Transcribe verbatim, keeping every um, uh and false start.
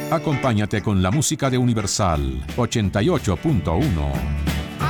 Acompáñate con la música de Universal ochenta y ocho punto uno.